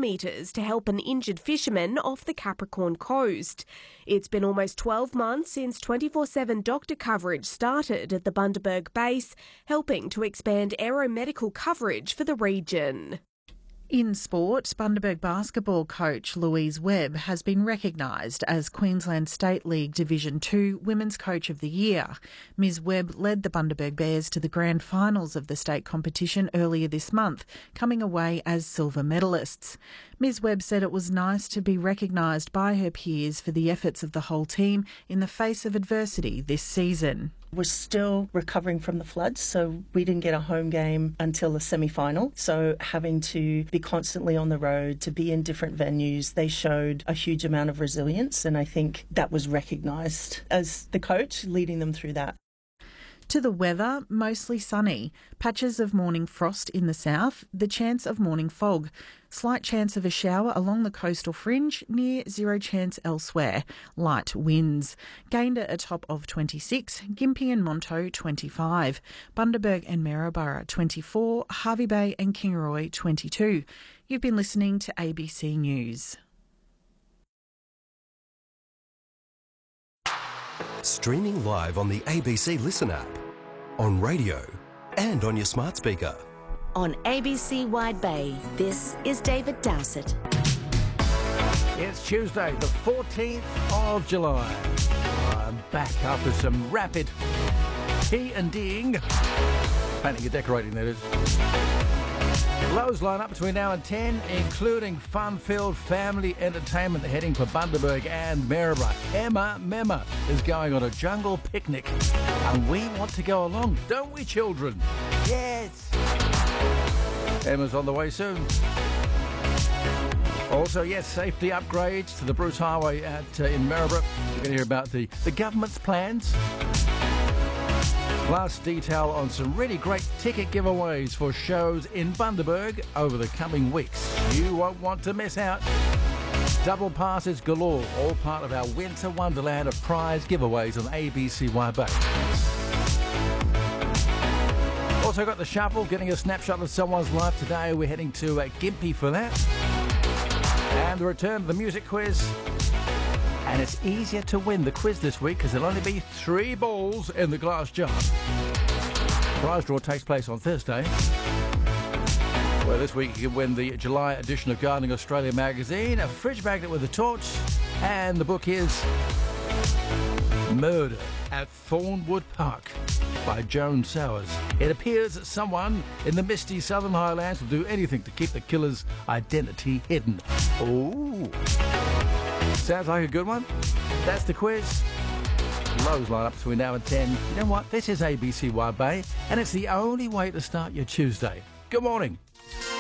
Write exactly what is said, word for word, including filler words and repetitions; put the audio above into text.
metres to help an injured fisherman off the Capricorn coast. It's been almost twelve months since twenty-four seven doctor coverage started at the Bundaberg base, helping to expand aeromedical coverage for the region. In sport, Bundaberg basketball coach Louise Webb has been recognised as Queensland State League Division two Women's Coach of the Year. Miz Webb led the Bundaberg Bears to the grand finals of the state competition earlier this month, coming away as silver medalists. Miz Webb said it was nice to be recognised by her peers for the efforts of the whole team in the face of adversity this season. We're still recovering from the floods, so we didn't get a home game until the semi-final. So having to be constantly on the road, to be in different venues, they showed a huge amount of resilience, and I think that was recognised as the coach leading them through that. To the weather, mostly sunny. Patches of morning frost in the south, the chance of morning fog. Slight chance of a shower along the coastal fringe, near zero chance elsewhere. Light winds. Gayndah a top of twenty-six, Gympie and Monto twenty-five, Bundaberg and Maryborough twenty-four, Hervey Bay and Kingaroy twenty-two. You've been listening to A B C News. Streaming live on the A B C Listen app, on radio and on your smart speaker. On A B C Wide Bay, this is David Dowsett. It's Tuesday, the fourteenth of July. I'm back after some rapid tea and deing. Painting and decorating, that is. Lows line up between now and ten, including fun-filled family entertainment heading for Bundaberg and Maryborough. Emma Memma is going on a jungle picnic, and we want to go along, don't we, children? Yes! Emma's on the way soon. Also, yes, safety upgrades to the Bruce Highway at uh, in Maryborough. You're going to hear about the, the government's plans. Plus, detail on some really great ticket giveaways for shows in Bundaberg over the coming weeks. You won't want to miss out. Double passes galore, all part of our winter wonderland of prize giveaways on A B C Wide Bay. Also got the shuffle, getting a snapshot of someone's life today. We're heading to uh, Gympie for that. And the return of the music quiz. And it's easier to win the quiz this week because there'll only be three balls in the glass jar. Prize draw takes place on Thursday. Well, this week you can win the July edition of Gardening Australia magazine, a fridge magnet with a torch, and the book is Murder at Thornwood Park by Joan Sowers. It appears that someone in the misty southern highlands will do anything to keep the killer's identity hidden. Ooh. Sounds like a good one. That's the quiz. Lows line up between now and ten. You know what? This is A B C Wide Bay, and it's the only way to start your Tuesday. Good morning.